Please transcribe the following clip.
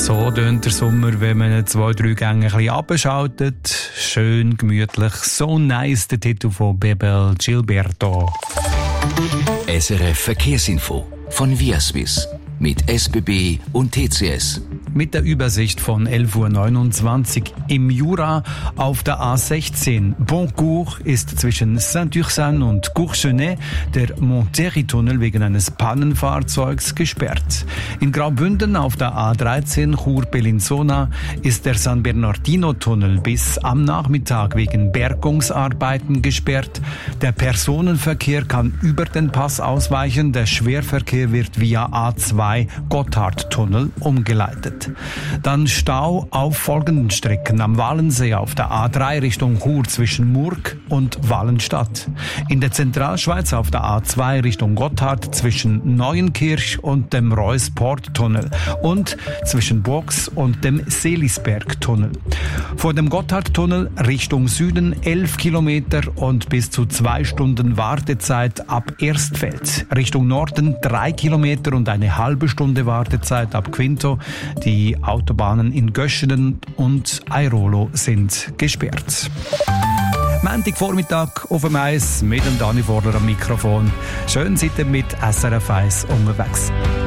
So tönt der Sommer, wenn man 2-3 Gänge ein bisschen abschaltet. Schön, gemütlich, so nice, der Titel von Bebel Gilberto. SRF Verkehrsinfo von Viaswiss mit SBB und TCS. Mit der Übersicht von 11.29 Uhr im Jura auf der A16. Boncourt ist zwischen Saint-Ursanne und Courchenet der Monterey-Tunnel wegen eines Pannenfahrzeugs gesperrt. In Graubünden auf der A13 Chur-Bellinzona ist der San Bernardino-Tunnel bis am Nachmittag wegen Bergungsarbeiten gesperrt. Der Personenverkehr kann über den Pass ausweichen. Der Schwerverkehr wird via A2 Gotthardtunnel umgeleitet. Dann Stau auf folgenden Strecken: am Walensee auf der A3 Richtung Chur zwischen Murg und Wallenstadt. In der Zentralschweiz auf der A2 Richtung Gotthard zwischen Neuenkirch und dem Reuss-Port-Tunnel und zwischen Box und dem Seelisberg-Tunnel. Vor dem Gotthard-Tunnel Richtung Süden 11 Kilometer und bis zu 2 Stunden Wartezeit ab Erstfeld. Richtung Norden 3 Kilometer und eine halbe Stunde Wartezeit ab Quinto. Die Autobahnen in Göschenen und Airolo sind gesperrt. Montagvormittag auf dem Eis mit dem Dani Vorler am Mikrofon. Schön seid ihr mit SRF 1 unterwegs.